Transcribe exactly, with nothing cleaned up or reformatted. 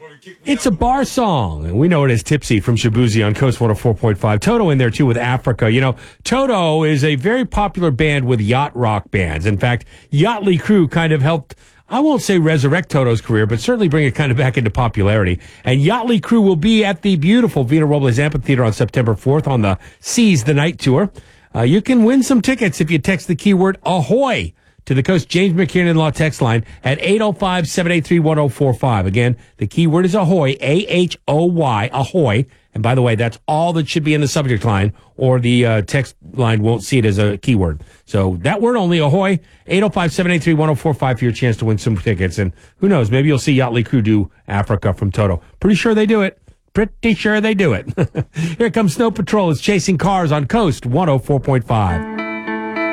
It's a bar song, and we know it as Tipsy from Shabuzi on Coast one oh four point five. Toto in there, too, with Africa. You know, Toto is a very popular band with yacht rock bands. In fact, Yachtly Crew kind of helped, I won't say resurrect Toto's career, but certainly bring it kind of back into popularity. And Yachtly Crew will be at the beautiful Vina Robles Amphitheater on September fourth on the Seize the Night Tour. Uh, you can win some tickets if you text the keyword Ahoy to the Coast James McKiernan Law text line at eight oh five, seven eight three, one oh four five. Again, the keyword is Ahoy, A H O Y, Ahoy. And by the way, that's all that should be in the subject line, or the uh, text line won't see it as a keyword. So that word only, Ahoy, eight oh five, seven eight three, one oh four five for your chance to win some tickets. And who knows, maybe you'll see Yachtly Crew do Africa from Toto. Pretty sure they do it. Pretty sure they do it. Here comes Snow Patrol. It's chasing cars on Coast one oh four point five.